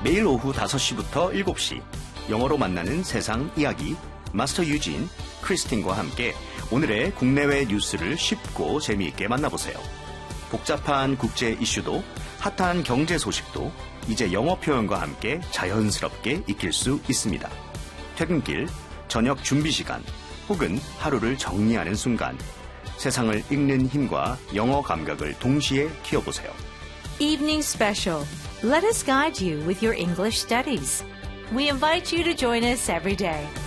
매일 오후 5시부터 7시 영어로 만나는 세상 이야기 마스터 유진, 크리스틴과 함께 오늘의 국내외 뉴스를 쉽고 재미있게 만나보세요. 복잡한 국제 이슈도 핫한 경제 소식도 이제 영어 표현과 함께 자연스럽게 익힐 수 있습니다. 퇴근길, 저녁 준비 시간 혹은 하루를 정리하는 순간 세상을 읽는 힘과 영어 감각을 동시에 키워보세요. Evening Special. Let us guide you with your English studies. We invite you to join us every day.